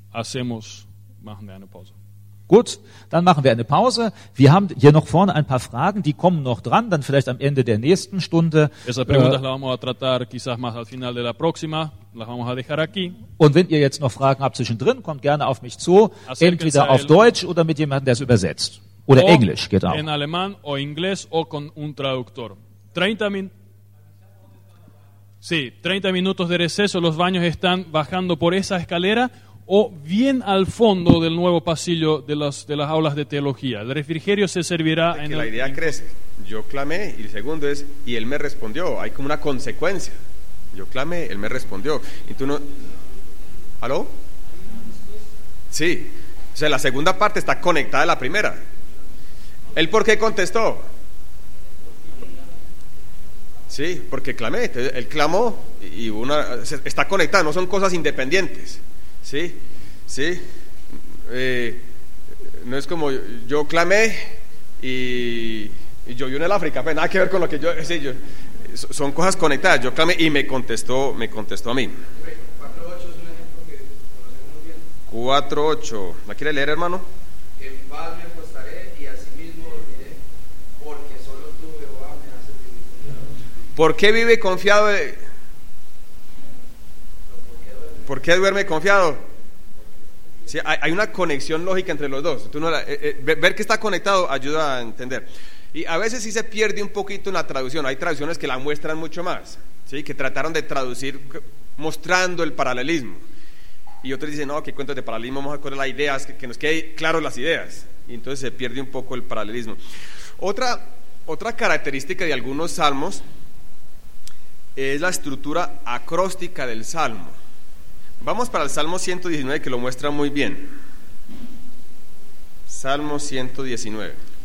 machen wir eine Pause. Gut, dann machen wir eine Pause. Wir haben hier noch vorne ein paar Fragen, die kommen noch dran, dann vielleicht am Ende der nächsten Stunde. Esas preguntas las vamos a tratar quizás más al final de la próxima, las vamos a dejar aquí. Und wenn ihr jetzt noch Fragen habt zwischendrin, kommt gerne auf mich zu, entweder auf Deutsch oder mit jemandem, der es übersetzt. Oder Englisch geht auch. En alemán o inglés o con un traductor. 30 minutos de receso, los baños están bajando por esa escalera o bien al fondo del nuevo pasillo de las aulas de teología. El refrigerio se servirá en la idea crece. Yo clamé y el segundo es, y él me respondió. Hay como una consecuencia. Yo clamé, él me respondió. Y tú no... ¿Aló? Sí. O sea, la segunda parte está conectada a la primera. ¿Él por qué contestó? Sí, porque clamé. Él clamó y está conectada, no son cosas independientes. Sí, sí. No es como yo clamé y yo vivo en el África, pues nada que ver con lo que son cosas conectadas. Yo clamé y me contestó a mí. 4.8 es un ejemplo que conocemos bien. 4.8. ¿La quiere leer, hermano? En paz me acostaré y asimismo dormiré, porque solo tú, Jehová, me haces vivir. ¿Por qué vive confiado? ¿Por qué duerme confiado? Sí, hay una conexión lógica entre los dos. Ver que está conectado ayuda a entender. Y a veces sí se pierde un poquito en la traducción. Hay traducciones que la muestran mucho más, ¿sí? Que trataron de traducir mostrando el paralelismo. Y otros dicen, no, que cuentos de paralelismo, vamos a coger las ideas, que nos quede claro las ideas. Y entonces se pierde un poco el paralelismo. Otra característica de algunos salmos es la estructura acróstica del salmo. Vamos para el Salmo 119, que lo muestra muy bien. Salmo 119.